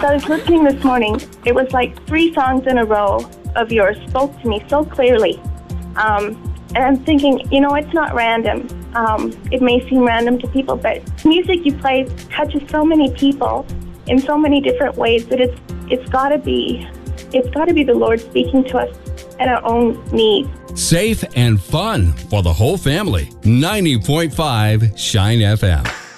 as I was listening this morning, it was like 3 songs in a row of yours spoke to me so clearly. And I'm thinking, it's not random. It may seem random to people, but music you play touches so many people in so many different ways that it's got to be the Lord speaking to us at our own needs. Safe and fun for the whole family. 90.5 Shine FM.